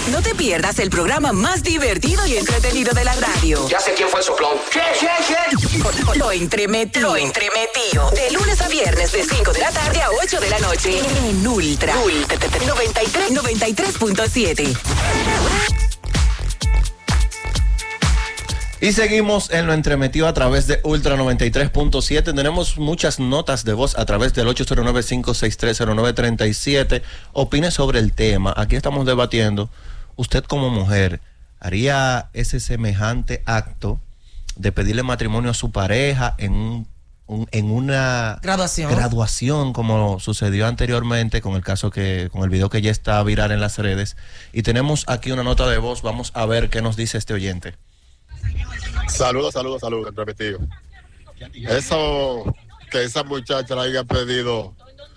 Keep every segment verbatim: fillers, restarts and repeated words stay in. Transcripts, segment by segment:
No te pierdas el programa más divertido y entretenido de la radio. Ya sé quién fue el soplón. ¿Qué, qué, qué? Lo entremetido. Lo entremetido. De lunes a viernes de cinco de la tarde a ocho de la noche. En Ultra. Ultra noventa y tres, noventa y tres punto siete. Y seguimos en lo entremetido a través de Ultra noventa y tres punto siete. Tenemos muchas notas de voz a través del ocho cero nueve, cinco seis tres, cero nueve tres siete. Opine sobre el tema. Aquí estamos debatiendo. Usted como mujer, ¿haría ese semejante acto de pedirle matrimonio a su pareja en un, un, en una graduación. graduación como sucedió anteriormente con el caso que, con el video que ya está viral en las redes? Y tenemos aquí una nota de voz. Vamos a ver qué nos dice este oyente. Saludos, saludos, saludos, entremetido. Eso que esa muchacha le haya pedido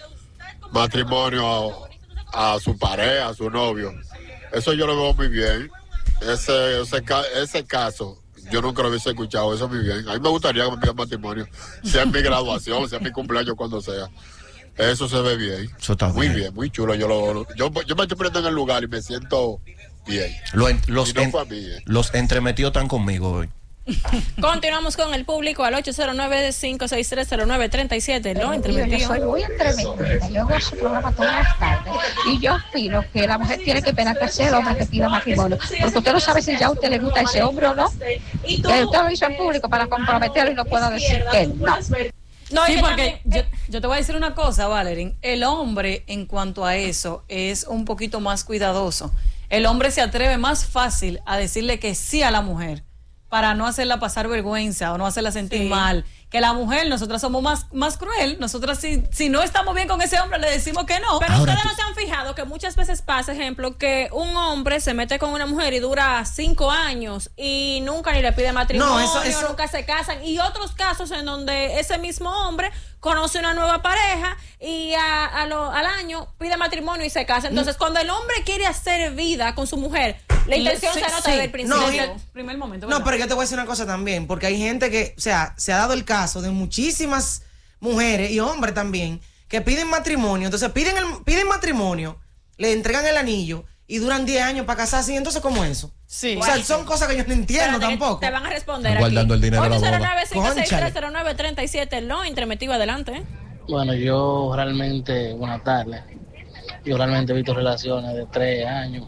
matrimonio a, a su pareja, a su novio, eso yo lo veo muy bien. Ese, ese, ese caso, yo nunca lo hubiese escuchado, eso muy bien. A mí me gustaría que me pidan matrimonio, sea en mi graduación, sea en mi cumpleaños, cuando sea. Eso se ve bien. Eso está muy bien. bien, muy chulo. Yo, lo, yo, yo me estoy poniendo en el lugar y me siento bien. Lo en, los, no en, fue a mí, eh. los entremetidos están conmigo hoy. Continuamos con el público al ocho cero nueve, cinco seis tres, cero nueve tres siete. Lo entremetido. Yo soy muy entremetida, yo hago su programa todas las tardes y yo opino que la mujer tiene que esperar que sea el hombre que pida matrimonio, porque usted no sabe si ya a usted le gusta ese hombre o no, que usted lo hizo en público para comprometerlo y no pueda decir que no. No, sí, porque yo, yo te voy a decir una cosa, Valerín. El hombre, en cuanto a eso, es un poquito más cuidadoso. El hombre se atreve más fácil a decirle que sí a la mujer para no hacerla pasar vergüenza o no hacerla sentir sí. mal. Que la mujer, nosotras somos más, más cruel. Nosotras, si, si no estamos bien con ese hombre, le decimos que no. Pero Ahora ustedes tú... no se han fijado que muchas veces pasa, ejemplo, que un hombre se mete con una mujer y dura cinco años y nunca ni le pide matrimonio, no, eso, eso... nunca se casan. Y otros casos en donde ese mismo hombre conoce una nueva pareja y a, a lo, al año pide matrimonio y se casa. Entonces, mm. cuando el hombre quiere hacer vida con su mujer, la intención sí, se nota sí. desde el principio. No, desde el primer momento. ¿verdad? No, pero yo te voy a decir una cosa también, porque hay gente que, o sea, se ha dado el caso de muchísimas mujeres y hombres también que piden matrimonio. Entonces piden el, piden matrimonio, le entregan el anillo y duran diez años para casarse. Y entonces, ¿cómo eso? Sí. O sea, son cosas que yo no entiendo Espérate, tampoco. Te van a responder guardando aquí. el dinero de la boda. ocho cero nueve, cinco seis tres, cero nueve tres siete. Lo entremetido, adelante. ¿eh? Bueno, yo realmente, buenas tardes. Yo realmente he visto relaciones de tres años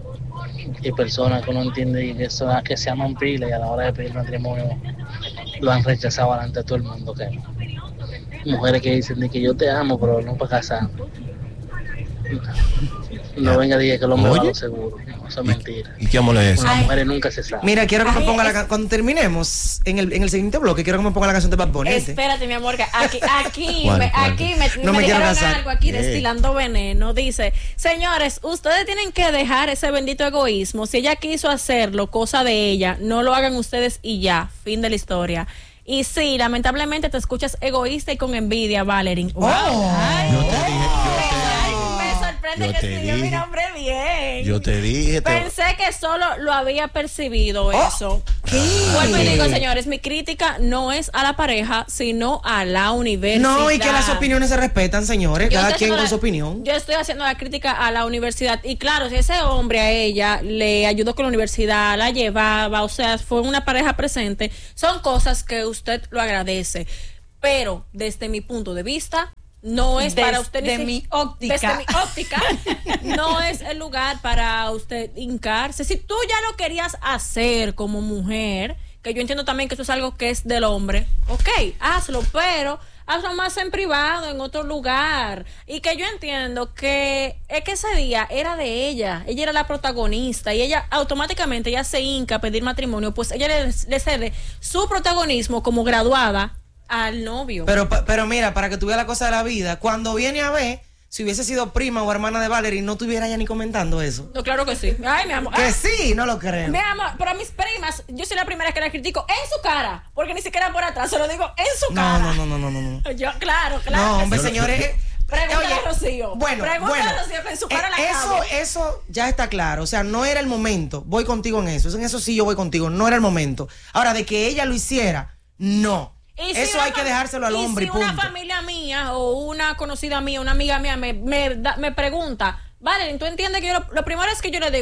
y personas que no entienden que, son, que se aman pila y a la hora de pedir matrimonio lo han rechazado delante de todo el mundo. Que mujeres que dicen de que yo te amo, pero no para casar. No venga a decir que el hombre va a lo seguro. No, eso es mentira. ¿Y qué amole es? Las mujeres nunca se saben. Mira, quiero que me ponga la cuando terminemos en el, en el siguiente bloque, quiero que me ponga la canción de Bad Bunny. Espérate, mi amor, que aquí, aquí, ¿Cuál, me, cuál? aquí me, no me, me dijeron casar. algo aquí yeah. destilando veneno. Dice, señores, ustedes tienen que dejar ese bendito egoísmo. Si ella quiso hacerlo, cosa de ella, no lo hagan ustedes y ya. Fin de la historia. Y sí, lamentablemente te escuchas egoísta y con envidia, Valerín. Wow. Oh. Ay, yo te dije, yo te ay, me sorprende yo que te escribió dije, mi nombre bien. Yo te dije. Te... Pensé que solo lo había percibido oh. eso. Vuelvo y digo, señores, mi crítica no es a la pareja, sino a la universidad. No, y que las opiniones se respetan, señores. Yo Cada quien con la, su opinión. Yo estoy haciendo la crítica a la universidad. Y claro, si ese hombre a ella le ayudó con la universidad, la llevaba, o sea, fue una pareja presente, son cosas que usted lo agradece. Pero desde mi punto de vista, no es Des, para usted de mi óptica. Desde mi óptica no es el lugar para usted hincarse. Si tú ya lo querías hacer como mujer, que yo entiendo también que eso es algo que es del hombre, ok, hazlo, pero hazlo más en privado, en otro lugar. Y que yo entiendo que es que ese día era de ella, ella era la protagonista y ella automáticamente ya se hinca a pedir matrimonio, pues ella le, le cede su protagonismo como graduada al novio. Pero, pero mira, para que tú veas la cosa de la vida, cuando viene a ver, si hubiese sido prima o hermana de Valerie, no estuviera ya ni comentando eso. No, claro que sí. Ay, mi amor. Que ah, sí, no lo creo. Mi amor, pero a mis primas, yo soy la primera que la critico en su cara, porque ni siquiera por atrás, se lo digo en su no, cara. No, no, no, no, no, no. Yo, claro, claro. No, hombre, sí. señores. Pregúntale Oye, a Rocío. Bueno, Pregúntale bueno. a Rocío que en su cara eh, la eso, cago. eso ya está claro. O sea, no era el momento. Voy contigo en eso. En eso sí yo voy contigo. No era el momento. Ahora, de que ella lo hiciera, no. Si eso hay que dejárselo al hombre. Y si y una familia mía o una conocida mía, una amiga mía me, me, da, me pregunta, Vale, ¿tú entiendes que yo lo, lo primero es que yo le digo,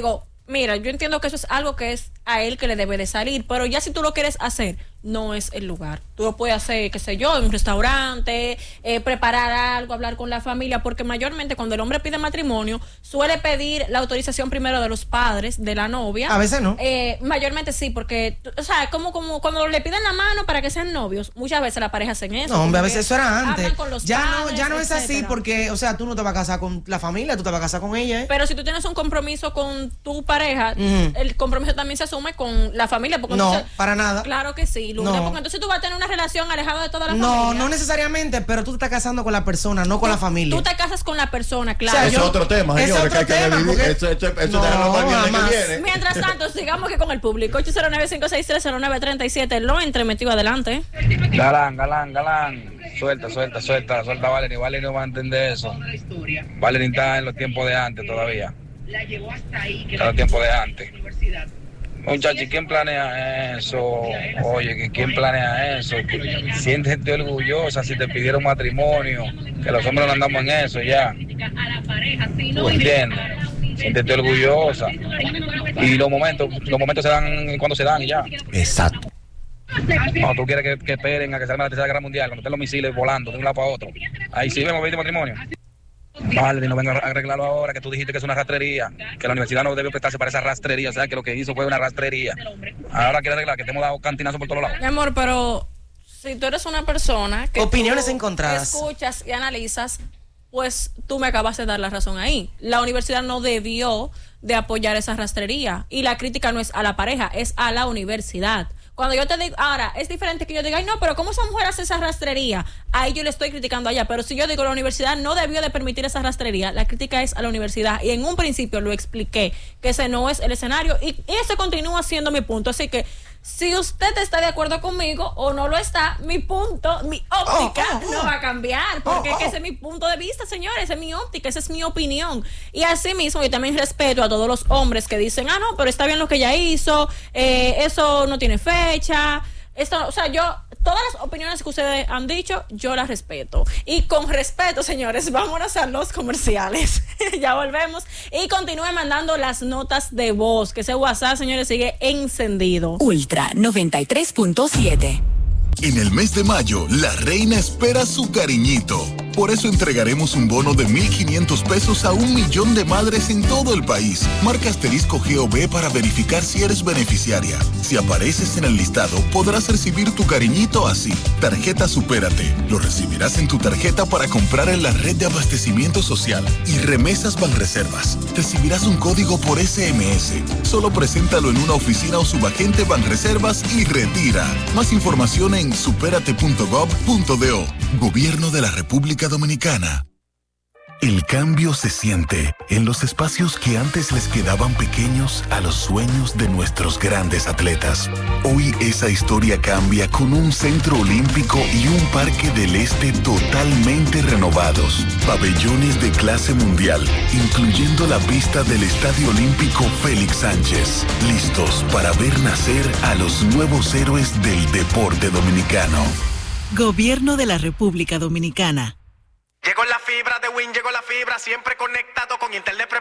Mira, yo entiendo que eso es algo que es a él que le debe de salir, pero ya si tú lo quieres hacer, no es el lugar. Tú lo puedes hacer, qué sé yo, en un restaurante, eh, preparar algo, hablar con la familia, porque mayormente cuando el hombre pide matrimonio, suele pedir la autorización primero de los padres de la novia. A veces no. Eh, mayormente sí, porque, o sea, como, como cuando le piden la mano para que sean novios, muchas veces las parejas hacen eso. No, hombre, a veces eso era antes. Ya padres, no, ya no es así etcétera. porque, o sea, tú no te vas a casar con la familia, tú te vas a casar con ella. ¿eh? Pero si tú tienes un compromiso con tu pareja, Ujú. el compromiso también se asume con la familia. Porque No, entonces- para nada. Claro que sí, Lourdes, No. porque entonces tú vas a tener una relación alejada de toda la No, familia. no necesariamente, pero tú te estás casando con la persona, no con la familia. Tú te casas con la persona, O claro. sea, Eso yo- es otro tema, ese señores, es que hay otro que tema, dividir. porque- Eso, eso, eso No, déjalo para el viernes jamás. que viene. Mientras tanto, sigamos que con el público. ocho cero nueve, cinco seis tres, cero nueve tres siete. Lo entremetido adelante. Galán, galán, galán. Suelta, suelta, suelta, suelta a Valerie. Valerie no va a entender eso. Valerie está en los tiempos de antes todavía. Está en los tiempos de antes. Muchachos, ¿quién planea eso? Oye, ¿que ¿quién planea eso? Siéntete orgullosa si te pidieron matrimonio, que los hombres no andamos en eso ya. ¿Tú entiendes? Siéntete orgullosa. Y los momentos, los momentos se dan cuando se dan y ya. Exacto. Cuando tú quieres que, que esperen a que salga la tercera guerra mundial, cuando estén los misiles volando de un lado para otro. Ahí sí vemos, ¿viste matrimonio? Vale, no venga a arreglarlo ahora, que tú dijiste que es una rastrería, que la universidad no debe prestarse para esa rastrería, o sea, que lo que hizo fue una rastrería. Ahora quiere arreglar, que te hemos dado cantinazo por todos lados. Mi amor, pero si tú eres una persona que Opiniones tú encontradas. escuchas y analizas, pues tú me acabas de dar la razón ahí. La universidad no debió de apoyar esa rastrería y la crítica no es a la pareja, es a la universidad. Cuando yo te digo, ahora, es diferente que yo diga, ay no, pero ¿cómo esa mujer hace esa rastrería? Ahí yo le estoy criticando a ella, pero si yo digo la universidad no debió de permitir esa rastrería, la crítica es a la universidad. Y en un principio lo expliqué, que ese no es el escenario y ese continúa siendo mi punto. Así que si usted está de acuerdo conmigo o no lo está, mi punto, mi óptica Oh, oh, oh. no va a cambiar, porque Oh, es que oh. ese es mi punto de vista, señores, esa es mi óptica, esa es mi opinión. Y así mismo yo también respeto a todos los hombres que dicen, ah, no, pero está bien lo que ella hizo, eh, eso no tiene fecha. Esto, o sea, yo, todas las opiniones que ustedes han dicho, yo las respeto. Y con respeto, señores, vámonos a los comerciales. Ya volvemos. Y continúen mandando las notas de voz, que ese WhatsApp, señores, sigue encendido. Ultra noventa y tres punto siete. En el mes de mayo, la reina espera su cariñito. Por eso entregaremos un bono de mil quinientos pesos a un millón de madres en todo el país. Marca asterisco G O B para verificar si eres beneficiaria. Si apareces en el listado, podrás recibir tu cariñito así. Tarjeta Supérate. Lo recibirás en tu tarjeta para comprar en la red de abastecimiento social. Y Remesas Banreservas. Recibirás un código por S M S. Solo preséntalo en una oficina o subagente Banreservas y retira. Más información en supérate punto gov punto do. Gobierno de la República Dominicana. El cambio se siente en los espacios que antes les quedaban pequeños a los sueños de nuestros grandes atletas. Hoy esa historia cambia con un centro olímpico y un parque del este totalmente renovados. Pabellones de clase mundial, incluyendo la pista del Estadio Olímpico Félix Sánchez. Listos para ver nacer a los nuevos héroes del deporte dominicano. Gobierno de la República Dominicana. Llegó la fibra de Win, llegó la fibra, siempre conectado con internet.